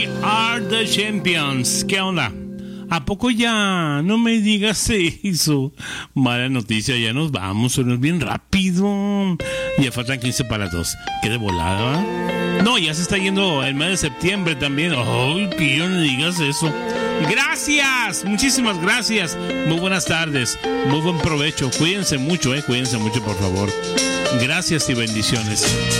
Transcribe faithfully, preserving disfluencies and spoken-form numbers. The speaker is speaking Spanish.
Are the Champions. ¿Qué onda? ¿A poco ya? No me digas eso. Mala noticia, ya nos vamos, son bien rápido. Ya faltan quince para las dos. Qué de volada, ¿eh? No, ya se está yendo el mes de septiembre también. Ay, Pío, no digas eso. Gracias, muchísimas gracias. Muy buenas tardes, muy buen provecho. Cuídense mucho, eh, cuídense mucho, por favor. Gracias y bendiciones.